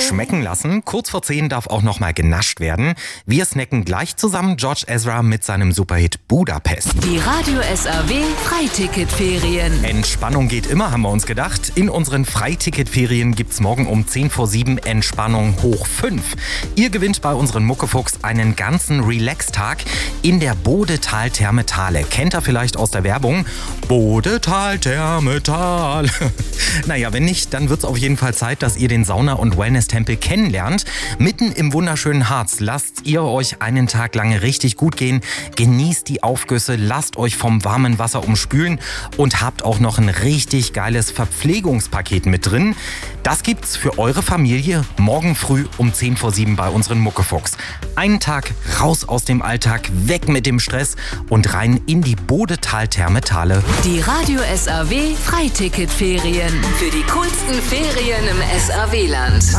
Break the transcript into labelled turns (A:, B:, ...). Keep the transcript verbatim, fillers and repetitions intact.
A: schmecken lassen. Kurz vor zehn darf auch noch mal genascht werden. Wir snacken gleich zusammen George Ezra mit seinem Superhit Budapest.
B: Die Radio S R W Freiticketferien.
A: Entspannung geht immer, haben wir uns gedacht. In unseren Freiticketferien gibt's morgen um zehn vor sieben Entspannung hoch fünf. Ihr gewinnt bei unseren Muckefuchs einen ganzen Relax-Tag in der Bodetal-Therme Thale. Kennt ihr vielleicht aus der Werbung? Bodetal-Therme Thale. Naja, wenn nicht, dann wird's auf jeden Fall Zeit, dass ihr den Sauna- und Wellness-Tempel kennenlernt. Mitten im wunderschönen Harz lasst ihr euch einen Tag lang richtig gut gehen. Genießt die Aufgüsse, lasst euch vom warmen Wasser umspülen und habt auch noch ein richtig geiles Verpflegungspaket mit drin. Das gibt's für eure Familie morgen früh um zehn vor sieben bei unseren Muckefuchs. Einen Tag raus aus dem Alltag, weg mit dem Stress und rein in die Bodetal-Therme Thale.
B: Die Radio S R W Freiticketferien. Für die coolsten Ferien im S R W-Land.